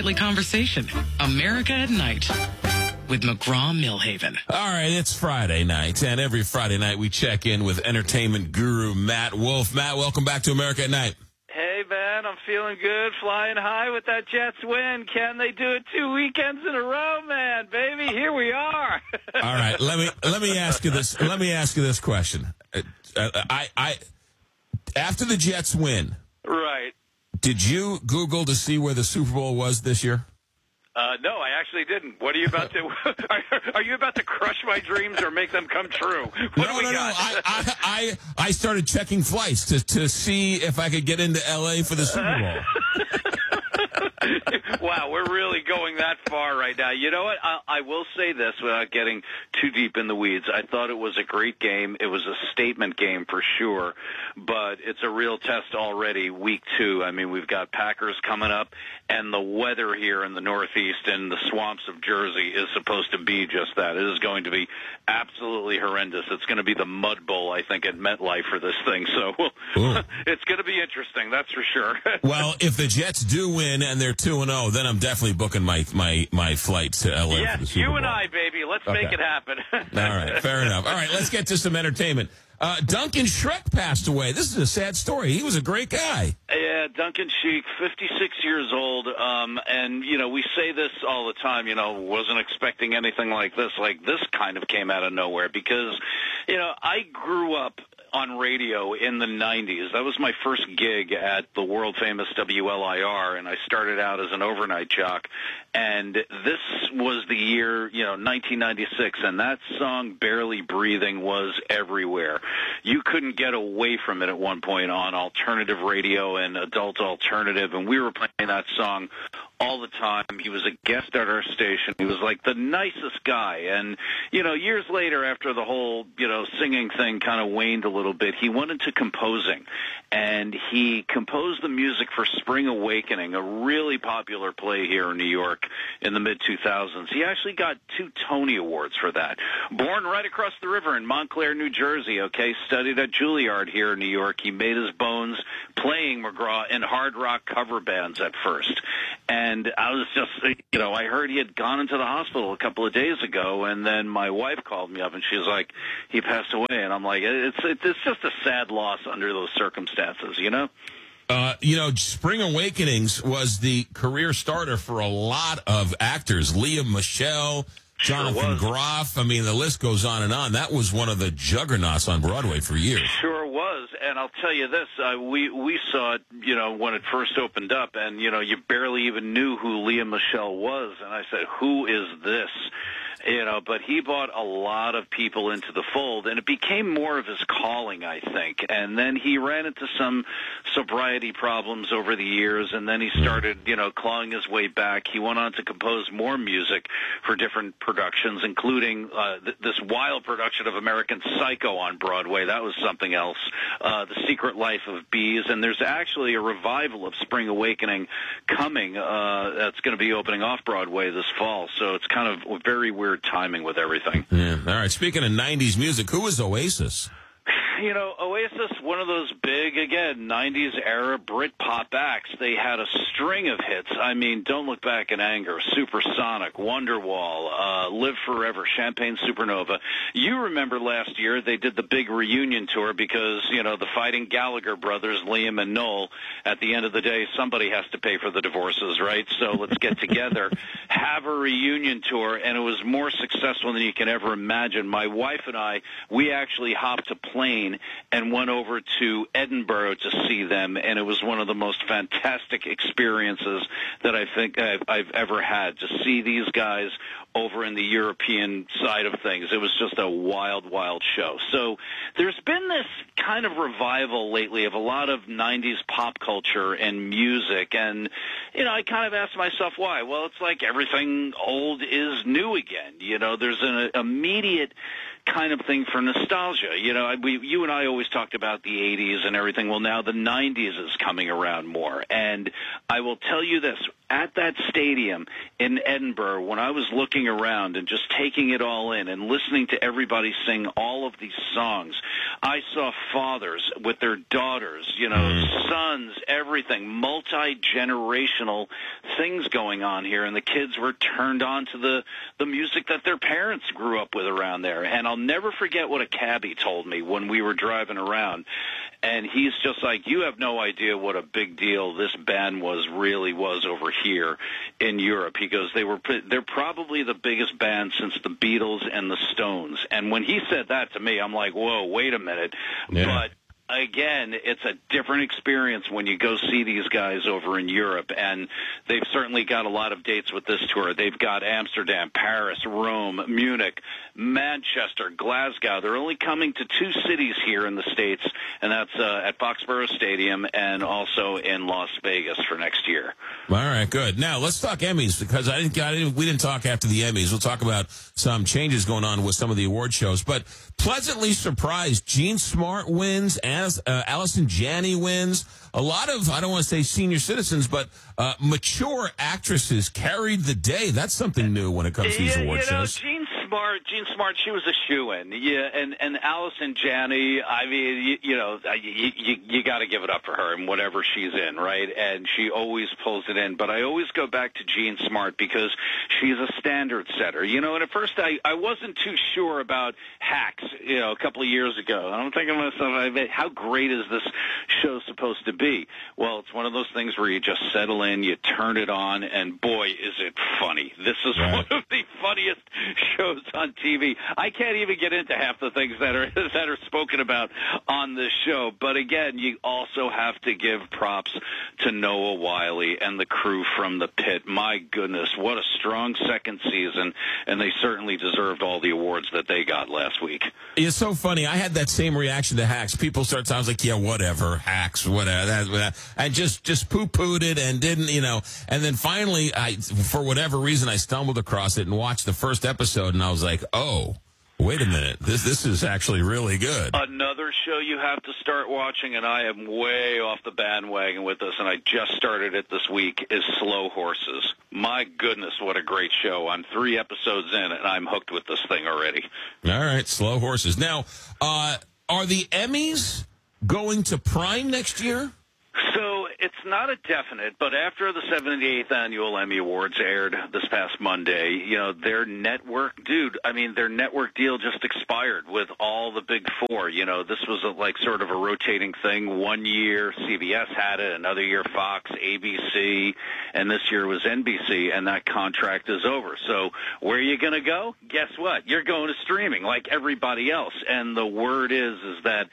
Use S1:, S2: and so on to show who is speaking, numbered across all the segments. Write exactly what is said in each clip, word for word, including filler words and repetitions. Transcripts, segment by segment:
S1: nightly conversation. America at Night with McGraw-Millhaven.
S2: All right, it's Friday night, and every Friday night we check in with entertainment guru Matt Wolf. Matt, welcome back to America at Night.
S3: Hey, man, I'm feeling good, flying high with that Jets win. Can they do it two weekends in a row, man? Baby, here we are.
S2: All right, let me let me ask you this. Let me ask you this question. Uh, I, I, after the Jets win,
S3: right?
S2: Did you Google to see where the Super Bowl was this year?
S3: Uh, no, I actually didn't. What are you about to? are, are you about to crush my dreams or make them come true? What
S2: no,
S3: do we
S2: no,
S3: got?
S2: no. I, I, I, I started checking flights to to see if I could get into L A for the Super Bowl.
S3: Wow, we're really going that far right now. You know what? I, I will say this without getting too deep in the weeds. I thought it was a great game. It was a statement game for sure, but it's a real test already, week two. I mean, we've got Packers coming up, and the weather here in the Northeast and the swamps of Jersey is supposed to be just that. It is going to be absolutely horrendous. It's going to be the Mud Bowl, I think, at MetLife for this thing. So it's going to be interesting, that's for sure.
S2: Well, if the Jets do win and they're two and oh, then I'm definitely booking my my, my flight to L A
S3: yes,
S2: for the Super
S3: you
S2: Bowl.
S3: and I, baby. Let's
S2: Okay.
S3: make it happen.
S2: All right, fair enough. All right, let's get to some entertainment. Uh, Duncan Shrek passed away. This is a sad story. He was a great guy.
S3: Yeah, Duncan Sheik, fifty-six years old, um, and, you know, we say this all the time, you know, wasn't expecting anything like this. Like, this kind of came out of nowhere because, you know, I grew up on radio in the nineties. That was my first gig at the world-famous W L I R, and I started out as an overnight jock. And this was the year, you know, nineteen ninety-six, and that song, Barely Breathing, was everywhere. You couldn't get away from it at one point on alternative radio and adult alternative, and we were playing that song all the time. He was a guest at our station. He was like the nicest guy. And, you know, years later, after the whole, you know, singing thing kind of waned a little bit, he went into composing. And he composed the music for Spring Awakening, a really popular play here in New York in the mid two thousands. He actually got two Tony Awards for that. Born right across the river in Montclair, New Jersey, okay, studied at Juilliard here in New York. He made his bones playing McGraw in hard rock cover bands at first. And I was just, you know, I heard he had gone into the hospital a couple of days ago, and then my wife called me up, and she was like, he passed away. And I'm like, it's it's just a sad loss under those circumstances, you know?
S2: Uh, you know, Spring Awakenings was the career starter for a lot of actors. Leah Michelle, Jonathan
S3: Sure
S2: Groff. I mean, the list goes on and on. That was one of the juggernauts on Broadway for years.
S3: Sure was, and I'll tell you this, uh, we, we saw it, you know, when it first opened up, and, you know, you barely even knew who Leah Michelle was, and I said, who is this? You know, but he brought a lot of people into the fold, and it became more of his calling, I think. And then he ran into some sobriety problems over the years, and then he started, you know, clawing his way back. He went on to compose more music for different productions, including uh, th- this wild production of American Psycho on Broadway. That was something else. Uh, The Secret Life of Bees, and there's actually a revival of Spring Awakening coming uh, that's going to be opening off Broadway this fall. So it's kind of very weird timing with everything.
S2: Yeah. All right. Speaking of nineties music, who was Oasis?
S3: You know, Oasis, one of those big, again, nineties era Brit-pop acts. They had a string of hits. I mean, Don't Look Back in Anger, Supersonic, Wonderwall, uh, Live Forever, Champagne Supernova. You remember last year they did the big reunion tour because, you know, the Fighting Gallagher brothers, Liam and Noel, at the end of the day, somebody has to pay for the divorces, right? So let's get together, have a reunion tour, and it was more successful than you can ever imagine. My wife and I, we actually hopped a plane and went over to Edinburgh to see them, and it was one of the most fantastic experiences that I think I've, I've ever had, to see these guys over in the European side of things. It was just a wild, wild show. So there's been this kind of revival lately of a lot of nineties pop culture and music, and, you know, I kind of asked myself why. Well, it's like everything old is new again. You know, there's an immediate kind of thing for nostalgia. You know, we, you and I always talked about the eighties and everything. Well, now the nineties is coming around more. And I will tell you this, at that stadium in Edinburgh, when I was looking walking around and just taking it all in and listening to everybody sing all of these songs. I saw fathers with their daughters, you know, mm. sons, everything, multi-generational things going on here, and the kids were turned on to the, the music that their parents grew up with around there. And I'll never forget what a cabbie told me when we were driving around. And he's just like, you have no idea what a big deal this band was, really was over here in Europe. He goes, they were, they're probably the biggest band since the Beatles and the Stones. And when he said that to me, I'm like, whoa, wait a minute. Yeah. But again, it's a different experience when you go see these guys over in Europe, and they've certainly got a lot of dates with this tour. They've got Amsterdam, Paris, Rome, Munich, Manchester, Glasgow. They're only coming to two cities here in the States, and that's uh, at Foxborough Stadium and also in Las Vegas for next year.
S2: All right, good. Now, let's talk Emmys, because I didn't, I didn't, we didn't talk after the Emmys. We'll talk about some changes going on with some of the award shows, but pleasantly surprised, Jean Smart wins, as uh, Allison Janney wins. A lot of, I don't want to say senior citizens, but uh, mature actresses carried the day. That's something new when it comes to these
S3: yeah,
S2: award
S3: you know,
S2: shows.
S3: Jean Smart, Jean Smart, she was a shoo-in. Yeah, and, and Allison Janney, I mean, you, you know, you, you, you got to give it up for her in whatever she's in, right? And she always pulls it in. But I always go back to Jean Smart because she's a standard setter. You know, and at first I, I wasn't too sure about Hacks, you know, a couple of years ago. I'm thinking to myself, I mean, how great is this show supposed to be? Well, it's one of those things where you just settle in, you turn it on, and boy, is it funny. This is right. one of the funniest shows on T V. I can't even get into half the things that are that are spoken about on this show. But again, you also have to give props to Noah Wyle and the crew from The Pit. My goodness, what a strong second season, and they certainly deserved all the awards that they got last week.
S2: It's so funny. I had that same reaction to Hacks. People start sounds like, yeah, whatever, Hacks, whatever. That, that. I just just poo-pooed it and didn't, you know. And then finally, I for whatever reason, I stumbled across it and watched the first episode, and I was like, oh, wait a minute. This this is actually really good.
S3: Another show you have to start watching, and I am way off the bandwagon with this, and I just started it this week, is Slow Horses. My goodness, what a great show. I'm three episodes in, and I'm hooked with this thing already.
S2: All right, Slow Horses. Now, uh, are the Emmys going to Prime next year?
S3: So it's not a definite, but after the seventy-eighth Annual Emmy Awards aired this past Monday, you know, their network, dude, I mean, their network deal just expired with all the big four. You know, this was a, like sort of a rotating thing. One year C B S had it, another year Fox, A B C, and this year was N B C, and that contract is over. So where are you going to go? Guess what? You're going to streaming like everybody else. And the word is, is that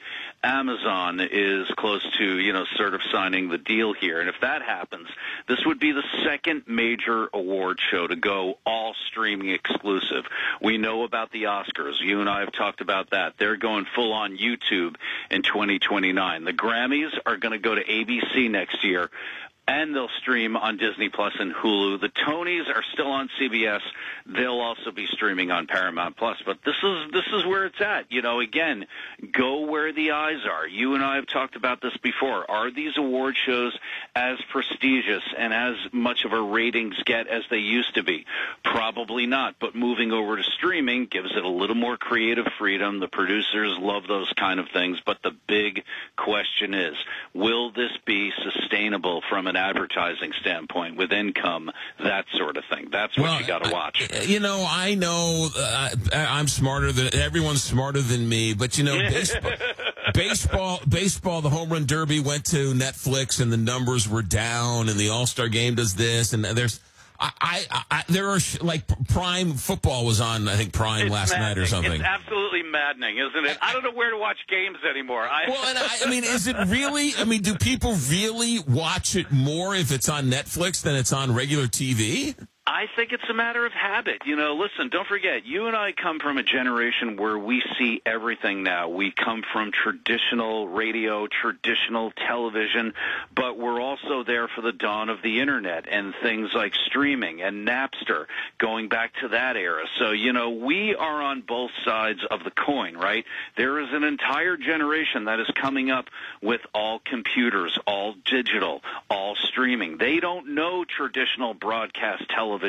S3: Amazon is close to, you know, sort of signing the deal here. And if that happens, this would be the second major award show to go all streaming exclusive. We know about the Oscars. You and I have talked about that. They're going full on YouTube in twenty twenty-nine. The Grammys are going to go to A B C next year, and they'll stream on Disney Plus and Hulu. The Tonys are still on C B S. They'll also be streaming on Paramount Plus. But this is this is where it's at. You know, again, go where the eyes are. You and I have talked about this before. Are these award shows as prestigious and as much of a ratings get as they used to be? Probably not. But moving over to streaming gives it a little more creative freedom. The producers love those kind of things. But the big question is, will this be sustainable from an advertising standpoint with income, that sort of thing? That's what well, you got to watch.
S2: I, you know, I know uh, I'm smarter than everyone's smarter than me, but you know, baseball, baseball, baseball, the home run derby went to Netflix, and the numbers were down, and the All-Star game does this, and there's. I, I, I, there are sh- like Prime football was on, I think Prime
S3: it's
S2: last
S3: maddening.
S2: night or something.
S3: It's absolutely maddening, isn't it? I don't know where to watch games anymore. I...
S2: Well, and I, I mean, is it really? I mean, do people really watch it more if it's on Netflix than it's on regular T V?
S3: I think it's a matter of habit. You know, listen, don't forget, you and I come from a generation where we see everything now. We come from traditional radio, traditional television, but we're also there for the dawn of the Internet and things like streaming and Napster, going back to that era. So, you know, we are on both sides of the coin, right? There is an entire generation that is coming up with all computers, all digital, all streaming. They don't know traditional broadcast television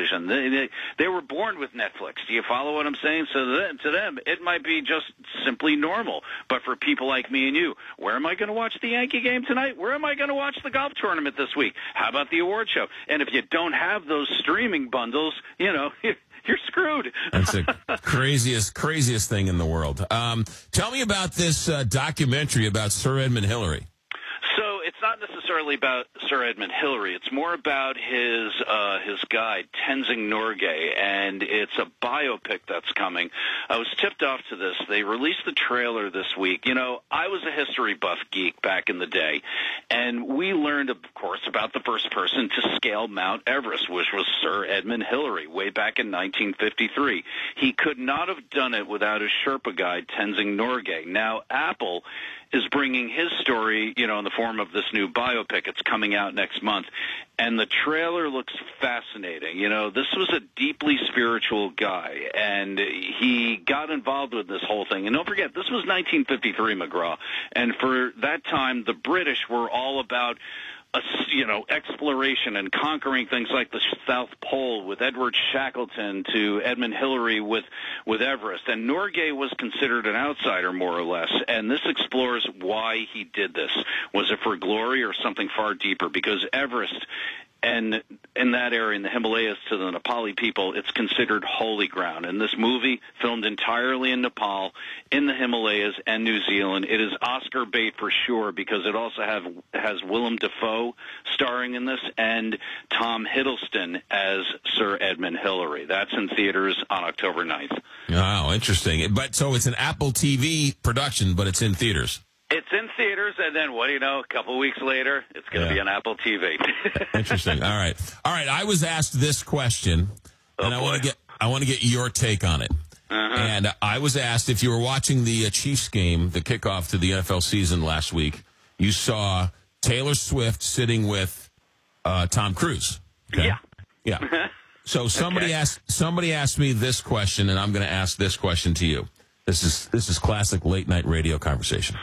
S3: television. They, they, they were born with Netflix. Do you follow what I'm saying? So then, to them, it might be just simply normal. But for people like me and you, where am I going to watch the Yankee game tonight? Where am I going to watch the golf tournament this week? How about the award show? And if you don't have those streaming bundles, you know, you're screwed.
S2: That's the craziest, craziest thing in the world. Um, tell me about this uh, documentary about Sir Edmund Hillary.
S3: So it's not necessarily about Sir Edmund Hillary. It's more about his uh, his guide, Tenzing Norgay, and it's a biopic that's coming. I was tipped off to this. They released the trailer this week. You know, I was a history buff geek back in the day, and we learned, of course, about the first person to scale Mount Everest, which was Sir Edmund Hillary, way back in nineteen fifty-three. He could not have done it without his Sherpa guide, Tenzing Norgay. Now, Apple is bringing his story, you know, in the form of this new biopic. It's coming out next month. And the trailer looks fascinating. You know, this was a deeply spiritual guy, and he got involved with this whole thing. And don't forget, this was nineteen fifty-three, McGraw. And for that time, the British were all about A, you know, exploration and conquering things like the South Pole, with Edward Shackleton to Edmund Hillary with, with Everest. And Norgay was considered an outsider, more or less. And this explores why he did this. Was it for glory or something far deeper? Because Everest, and in that area, in the Himalayas, to the Nepali people, it's considered holy ground. And this movie, filmed entirely in Nepal, in the Himalayas, and New Zealand, it is Oscar bait for sure, because it also have, has Willem Dafoe starring in this, and Tom Hiddleston as Sir Edmund Hillary. That's in theaters on October ninth.
S2: Wow, interesting. But so it's an Apple T V production, but it's in theaters.
S3: It's in theaters, and then, what do you know, a couple weeks later, it's going to
S2: Yeah.
S3: be on Apple T V.
S2: Interesting. All right. All right. I was asked this question,
S3: Oh,
S2: and I want
S3: boy.
S2: to get I want to get your take on it.
S3: Uh-huh.
S2: And I was asked if you were watching the uh, Chiefs game, the kickoff to the N F L season last week, you saw Taylor Swift sitting with uh, Tom Cruise. Okay?
S3: Yeah.
S2: Yeah. So somebody
S3: Okay.
S2: asked somebody asked me this question, and I'm going to ask this question to you. This is this is classic late night radio conversation.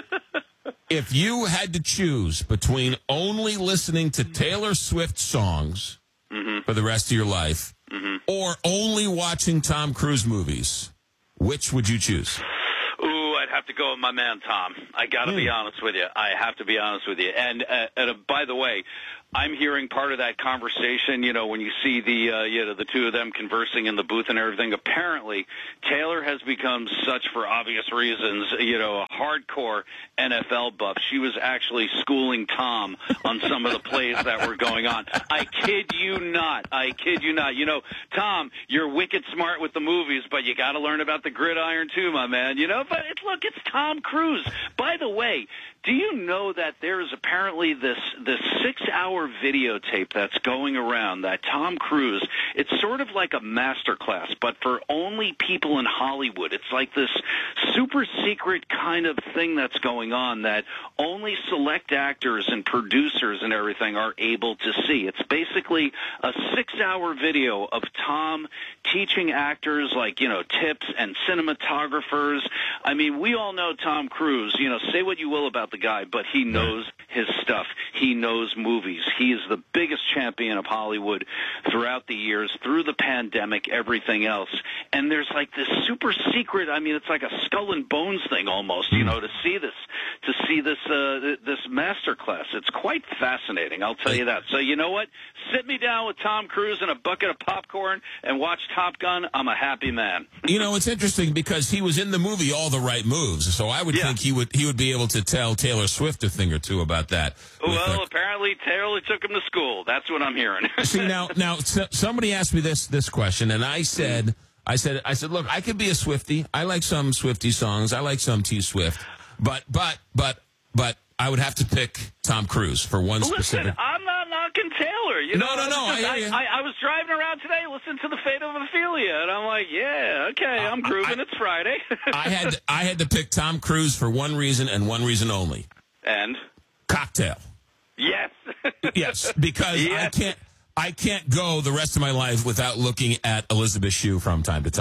S2: If you had to choose between only listening to Taylor Swift songs
S3: Mm-hmm.
S2: for the rest of your life,
S3: Mm-hmm.
S2: or only watching Tom Cruise movies, which would you choose?
S3: Ooh, I'd have to go with my man Tom. I got to be honest with you. I have to be honest with you. And, uh, and uh, by the way, I'm hearing part of that conversation, you know, when you see the, uh, you know, the two of them conversing in the booth and everything. Apparently, Taylor has become such, for obvious reasons, you know, a hardcore N F L buff. She was actually schooling Tom on some of the plays that were going on. I kid you not. I kid you not. You know, Tom, you're wicked smart with the movies, but you got to learn about the gridiron too, my man. You know, but it's, look, it's Tom Cruise. By the way, do you know that there is apparently this this six-hour videotape that's going around that Tom Cruise, it's sort of like a master class, but for only people in Hollywood. It's like this super secret kind of thing that's going on that only select actors and producers and everything are able to see. It's basically a six-hour video of Tom teaching actors like, you know, tips and cinematographers. I mean, we all know Tom Cruise. You know, say what you will about the guy, but he knows his stuff. He knows movies. He is the biggest champion of Hollywood throughout the years, through the pandemic, everything else. And there's like this super secret, I mean, it's like a skull and bones thing almost, you know, to see this, to see this, uh, this master class. It's quite fascinating, I'll tell you that. So you know what? Sit me down with Tom Cruise and a bucket of popcorn and watch Top Gun. I'm a happy man.
S2: You know, it's interesting because he was in the movie All the Right Moves, so I would
S3: Yeah.
S2: think he would he would be able to tell Taylor Swift a thing or two about that. with,
S3: Well,
S2: uh,
S3: apparently Taylor took him to school. That's what I'm hearing.
S2: See now, now so, somebody asked me this this question, and I said, I said, I said, look, I could be a Swiftie. I like some Swiftie songs. I like some T Swift, but but but but I would have to pick Tom Cruise for one
S3: Listen,
S2: specific.
S3: I'm not knocking Taylor. You
S2: No,
S3: know,
S2: no, no, I hear
S3: I,
S2: you.
S3: I, I was driving around today, listening to the Fate of Ophelia, and I'm like, yeah, okay, I'm grooving.
S2: I-
S3: it's Friday.
S2: I had to, I had to pick Tom Cruise for one reason and one reason only:
S3: and
S2: Cocktail.
S3: yes,
S2: Yes, because I
S3: Yes.
S2: can't I can't go the rest of my life without looking at Elizabeth Shue from time to time.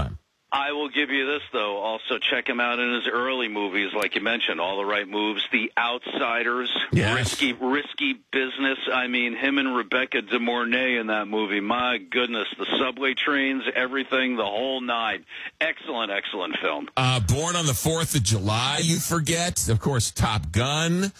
S3: I will give you this, though. Also, check him out in his early movies, like you mentioned, All the Right Moves, The Outsiders,
S2: Yes.
S3: Risky Risky Business. I mean, him and Rebecca De Mornay in that movie. My goodness, the subway trains, everything, the whole nine. Excellent, excellent film.
S2: Uh, Born on the fourth of July, you forget. Of course, Top Gun.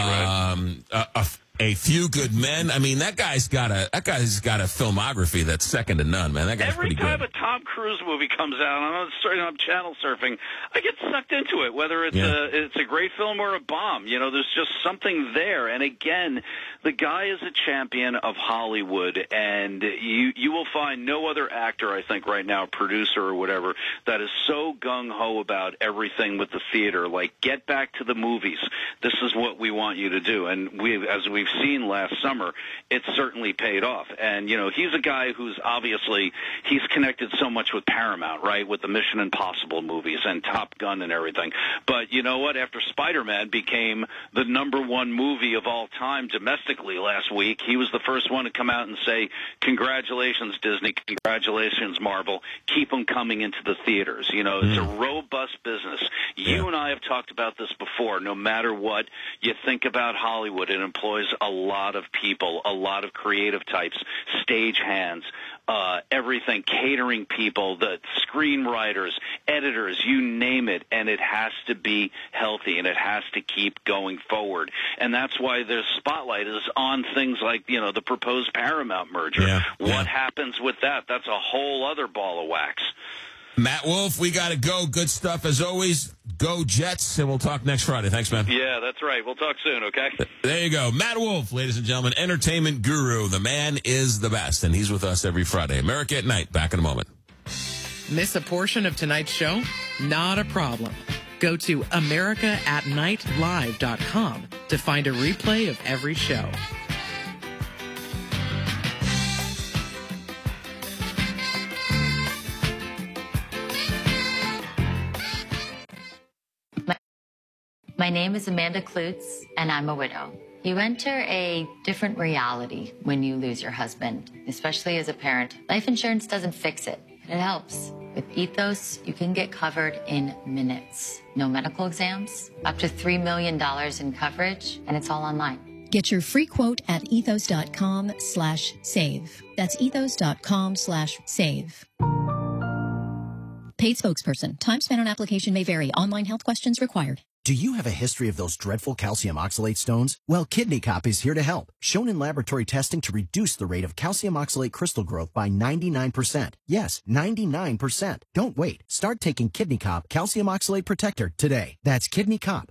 S2: Um, a, a, a Few Good Men. I mean, that guy's got a that guy's got a filmography that's second to none, man. That guy's
S3: Every
S2: pretty
S3: time
S2: good.
S3: a Tom Cruise movie comes out, I'm, on, I'm channel surfing, I get sucked into it, whether it's,
S2: Yeah.
S3: a, it's a great film or a bomb. You know, there's just something there. And again, the guy is a champion of Hollywood, and you, you will find no other actor, I think, right now, producer or whatever, that is so gung-ho about everything with the theater. Like, get back to the movies. This is what we want you to do. And we, as we've seen last summer, it certainly paid off. And, you know, he's a guy who's obviously, he's connected so much with Paramount, right, with the Mission Impossible movies and Top Gun and everything. But you know what? After Spider-Man became the number one movie of all time domestically last week, he was the first one to come out and say, congratulations, Disney, congratulations, Marvel, keep them coming into the theaters. You know, it's a robust business. You
S2: Yeah.
S3: and I have talked about this before. No matter what you think about Hollywood, it employs a lot of people, a lot of creative types, stage hands, uh, everything, catering people, the screenwriters, editors, you name it, and it has to be healthy, and it has to keep going forward. And that's why the spotlight is on things like, you know, the proposed Paramount merger.
S2: Yeah,
S3: What
S2: yeah.
S3: happens with that? That's a whole other ball of wax.
S2: Matt Wolf, we got to go. Good stuff as always. Go Jets, and we'll talk next Friday. Thanks, man.
S3: Yeah, that's right. We'll talk soon, okay?
S2: There you go. Matt Wolf, ladies and gentlemen, entertainment guru. The man is the best, and he's with us every Friday. America at Night. Back in a moment.
S1: Miss a portion of tonight's show? Not a problem. Go to america at night live dot com to find a replay of every show.
S4: My name is Amanda Klutz, and I'm a widow. You enter a different reality when you lose your husband, especially as a parent. Life insurance doesn't fix it, but it helps. With Ethos, you can get covered in minutes. No medical exams, up to three million dollars in coverage, and it's all online.
S5: Get your free quote at ethos.com slash save. That's ethos.com slash save. Paid spokesperson. Time spent on application may vary. Online health questions required.
S6: Do you have a history of those dreadful calcium oxalate stones? Well, Kidney Cop is here to help. Shown in laboratory testing to reduce the rate of calcium oxalate crystal growth by ninety-nine percent. Yes, ninety-nine percent. Don't wait. Start taking Kidney Cop Calcium Oxalate Protector today. That's Kidney Cop.